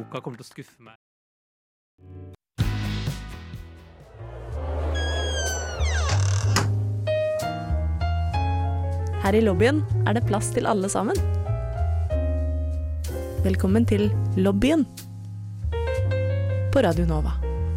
Hva kommer til å skuffe meg? Her i lobbyen er det plass til alle sammen. Velkommen til lobbyen på Radio Nova.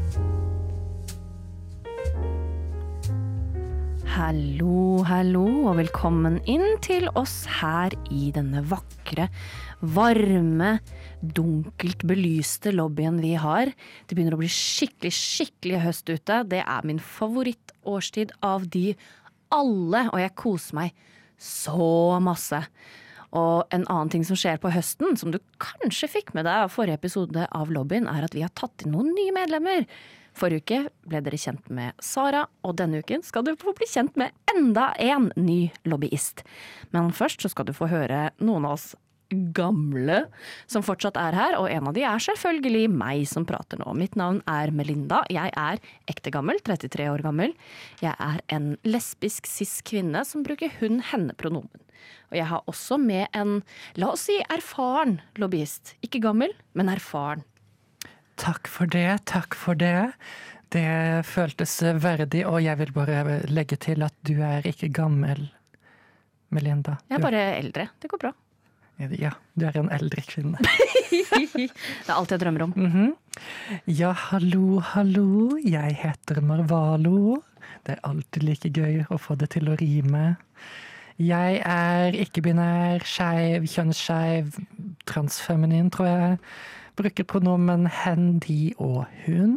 Hallo, hallo, og velkommen inn til oss her i denne vakre, varme, dunkelt belyste lobbyen vi har. Det begynner å bli skikkelig høst ute. Det er min favorittårstid av de alle, og jeg koser meg så masse. Og en annen ting som skjer på høsten, som du kanskje fikk med deg av forrige episode av lobbyen, er at vi har tatt inn noen nye medlemmer. Forrige uke ble dere kjent med Sara, og denne uken skal du få bli kjent med enda en ny lobbyist. Men først så skal du få høre noen av oss gamle som fortsatt er her, og en av de er selvfølgelig meg som prater nå. Mitt navn er Melinda, jeg er ekte gammel, 33 år gammel. Jeg er en lesbisk cis-kvinne som bruker hun-henne-pronomen. Og jeg har også med en, la oss si, erfaren lobbyist. Ikke gammel, men erfaren. Takk for det. Det føltes verdig, og jeg vil bare legge til at du er ikke gammel, Melinda. Jeg er bare eldre, det går bra. Ja, du er en eldre kvinne. Det er alt jeg drømmer om. Ja, hallo, jeg heter Marvalo. Det er alltid like gøy å få det til å rime. Jeg er ikke-binær, skeiv, kjønnsskeiv, transfeminin, tror jeg. Bruker pronomen hen, de og hun.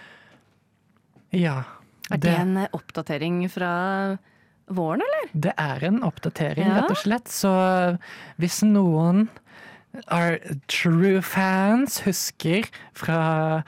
Ja. Er det en oppdatering fra våren, eller? Det er en oppdatering, rett og slett. Så hvis noen true fans husker fra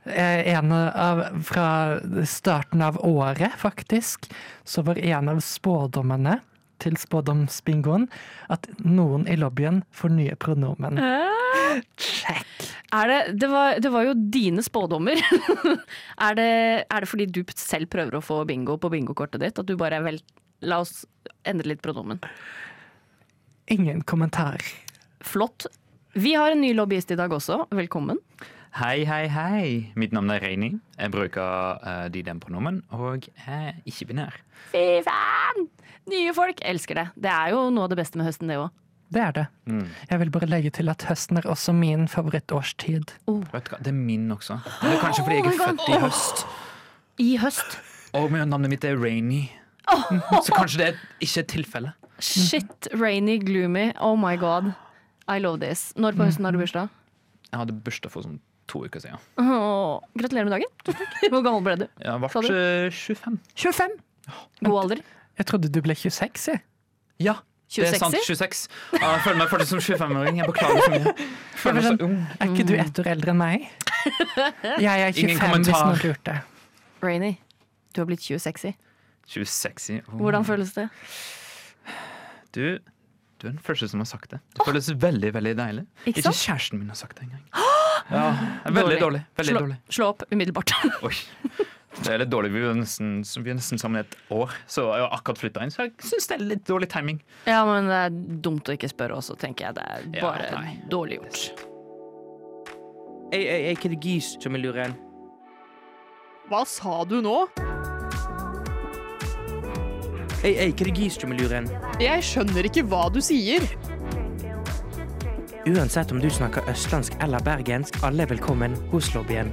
fra starten av året, faktisk, så var en av spådommene til spådomsbingoen at noen i lobbyen får nye pronomen. Check! Det var jo dine spådommer. Er det fordi du selv prøver å få bingo på bingokortet ditt, at du bare la oss endre litt pronomen? Ingen kommentar. Flott. Vi har en ny lobbyist i dag også. Velkommen. Hei. Mitt navn er Reini. Jeg bruker de-dem-pronomen, og jeg er ikke binær. Fy faen! Nye folk elsker det. Det er jo noe av det beste med høsten, det også. Det er det. Jeg vil bare legge til at høsten er også min favorittårstid. Vet du hva, det er min også. Det er kanskje fordi jeg er født i høst. I høst? Og navnet mitt er Rainy. Så kanskje det er ikke et tilfelle. Shit, rainy, gloomy. Oh my god. I love this. Når på høsten har du bursdag? Jeg hadde bursdag for sånn 2 uker siden. Gratulerer med dagen. Hvor gammel ble du? Jeg ble 25. 25? God alder? Jeg trodde du ble 26, jeg. Ja, det er sant. 26. Jeg føler meg faktisk som 25-åring. Jeg beklager for mye. Føler meg så ung. Er ikke du 1 år eldre enn meg? Jeg er 25 hvis noen lurte. Rainy, du har blitt 26. 26. Hvordan føles det? Du er den første som har sagt det. Det føles veldig, veldig deilig. Ikke sant? Ikke kjæresten min har sagt det engang. Ja, veldig dårlig. Slå opp umiddelbart. Oi, det er litt dårlig. Vi er nesten sammen et år, så jeg har akkurat flyttet inn, så jeg synes det er litt dårlig timing. Ja, men det er dumt å ikke spørre også, tenker jeg. Det er bare dårlig gjort. Hva er det gis som er luren? Hva sa du nå? Hva er det gis som er luren? Jeg skjønner ikke hva du sier. Uansett om du snakker østlandsk eller bergensk, alle er velkommen hos lobbyen.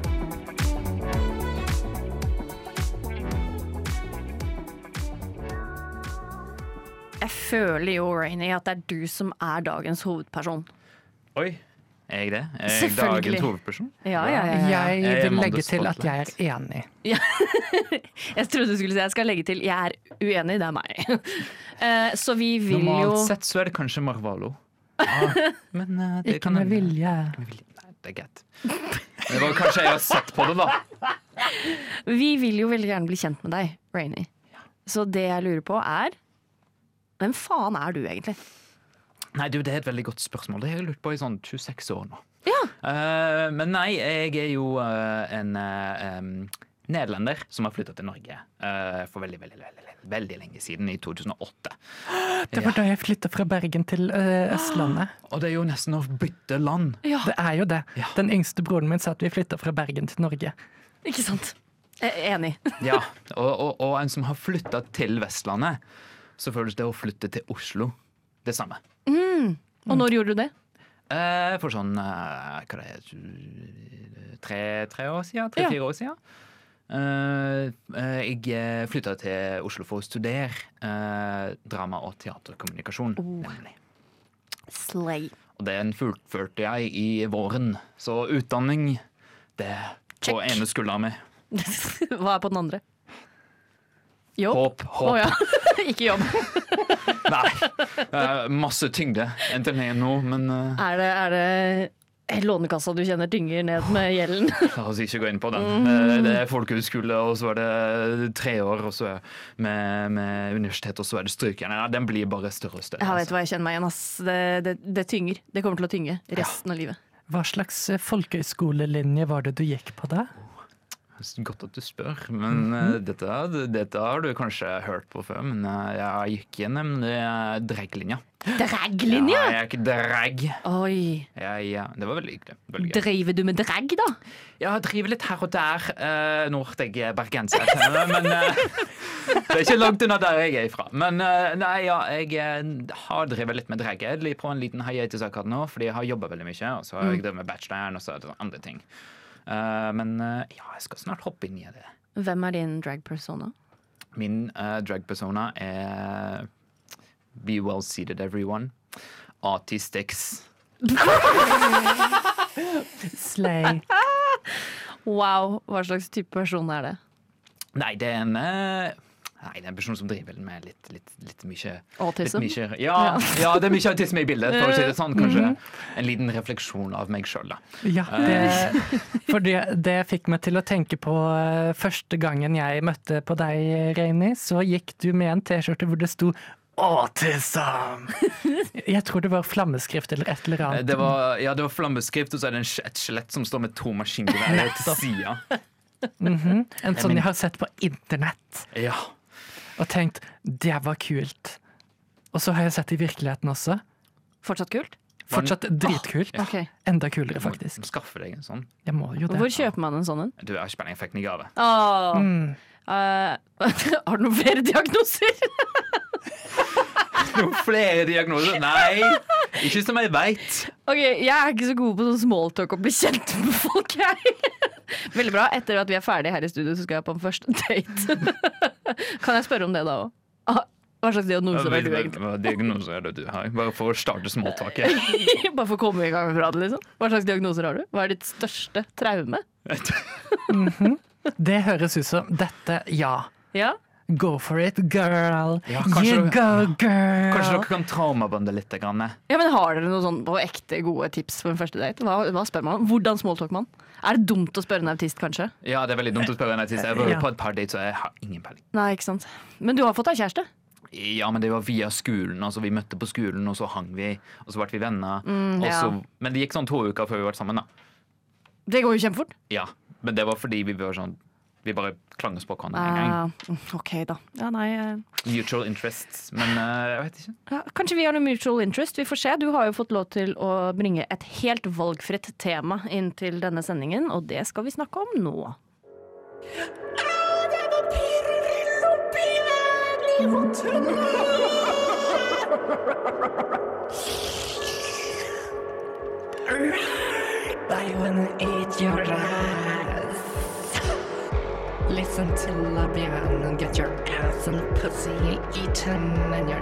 Jeg føler jo, Rainy, at det er du som er dagens hovedperson. Oi, er jeg det? Er jeg Selvfølgelig. dagens hovedperson? Ja. Jeg vil legge til at jeg er enig. Ja. Jeg trodde du skulle si jeg skal legge til jeg er uenig, det er meg. Så vi vil jo... Normalt sett så er det kanskje Marvalo. Ja, men det Ikke med vilje. Nei, det er greit. Det var kanskje jeg har sett på det da. Vi vil jo veldig gjerne bli kjent med deg, Rainy. Så det jeg lurer på er, hvem faen er du egentlig? Nei, det er et veldig godt spørsmål. Det har jeg lurt på i sånn 26 år nå. Ja. Men nei, jeg er jo en nederlender som har flyttet til Norge for veldig lenge siden, i 2008. Det var da jeg flyttet fra Bergen til Østlandet. Og det er jo nesten å bytte land. Ja, Det er jo det. Ja. Den yngste broren min sa at vi flyttet fra Bergen til Norge. ikke sant? Jeg er enig. Ja, og en som har flyttet til Vestlandet, så føles det å flytte til Oslo det samme. Og når gjorde du det? For sånn, hva det er, 3 år siden, 3-4 år siden. Jeg flyttet til Oslo for å studere drama- og teaterkommunikasjon, nemlig. Slay. Og den fullførte jeg i våren, så utdanning, det på Check. ene skulderen min. Hva er på den andre? Jobb? Håp. Å ja. Ikke jobb. Nei, masse tyngde enn til meg nå, men Er det Lånekassa du kjenner tynger ned med gjelden? la oss ikke gå inn på den. Det er folkehøyskole, og så er det 3 år, og så med universitet, og så er det strykerne. Ja, den blir bare større og større. Jeg vet hva jeg kjenner meg igjen, ass. Det tynger. Det kommer til å tynge resten av livet. Hva slags folkehøyskolelinje var det du gikk på da? Godt at du spør, men dette har du kanskje hørt på før. Men jeg gikk gjennom drag-linja. Drag-linja? Ja, jeg er ikke drag. Oi. Ja, det var veldig hyggelig. Veldig gøy. Driver du med drag, da? Ja, jeg driver litt her og der. Nå er jeg bergenser, men det er ikke langt unna der jeg er ifra. Men jeg har drevet litt med drag. Jeg er på en liten hiatus akkurat nå, fordi jeg har jobbet veldig mye. Og så har jeg drevet med bacheloren, og så er det andre ting. Men jeg skal snart hoppe inn i det. Hvem er din drag-persona? Min drag-persona er Be well seated, everyone. Artistix. Slay. Wow, hva slags type person er det? Nei, det er en person som driver med litt mye Autism? litt mye, ja, det er mye autisme i bildet, for å si det sånn. Kanskje en liten refleksjon av meg sjøl, da. Ja, det fikk meg til å tenke på første gangen jeg møtte på deg, Reini, så gikk du med en T-skjorte hvor det sto autism! Jeg tror det var flammeskrift eller et eller annet. Det var flammeskrift, og så er det et skjelett som står med 2 maskingeværer til sida. En sånn jeg har sett på internett Ja. og tenkt, det var kult. Og så har jeg sett i virkeligheten også. Fortsatt kult? Fortsatt dritkult. Ja. Ok. Enda kulere, Du må faktisk. skaffe deg en sånn. Jeg må jo det. Hvor kjøper man en sånn en? Du har ikke peiling, jeg fikk den i gave. Har du noen flere diagnoser? Noen flere diagnoser? Nei, ikke som jeg veit. Ok, jeg er ikke så god på sånn smalltalk og bli kjent med folk, jeg. Veldig bra. Etter at vi er ferdige her i studio, så skal jeg på en første date. Kan jeg spørre om det da også? Hva slags diagnoser har du egentlig? Hva diagnoser er det du har? Bare for å starte smalltalket. Bare for å komme i gang med praten, liksom. Hva slags diagnoser har du? Hva er ditt største traume? Det høres ut som dette, ja. Ja? Go for it, girl. Ja, kanskje- You go, girl. Kanskje dere kan traumabonde litt? Grann. Ja, men har dere noen sånn på ekte gode tips for en første date? Hva spør man om? Hvordan smalltalk man? Er det dumt å spørre en autist, kanskje? Ja, det er veldig dumt å spørre en artist. Jeg var Ja. på et par dates, så jeg har ingen peiling. Nei, ikke sant. Men du har fått deg kjæreste? Ja, men det var via skolen. Altså, vi møtte på skolen, og så hang vi, og så ble vi venner. Og ja. så, men det gikk sånn 2 uker før vi var sammen, da. Det går jo kjempefort. Ja, men det var fordi vi var sånn vi bare klang oss på hverandre en gang. Ok, da. Ja, nei, Mutual interests. Men jeg vet ikke. ja, kanskje vi har noe mutual interest. Vi får se. Du har jo fått lov til å bringe et helt valgfritt tema inn til denne sendingen, og det skal vi snakke om nå. I wanna eat your ass. Listen to La Bien and get your ass and pussy eaten and your